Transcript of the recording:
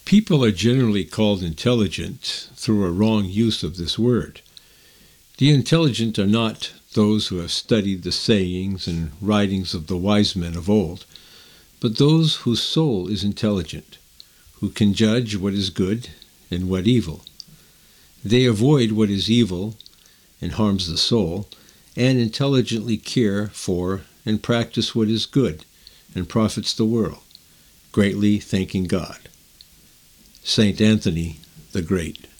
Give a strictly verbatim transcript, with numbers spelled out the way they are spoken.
People are generally called intelligent through a wrong use of this word. The intelligent are not those who have studied the sayings and writings of the wise men of old, but those whose soul is intelligent, who can judge what is good and what evil. They avoid what is evil and harms the soul, and intelligently care for and practice what is good and profits the world, greatly thanking God. Saint Anthony the Great.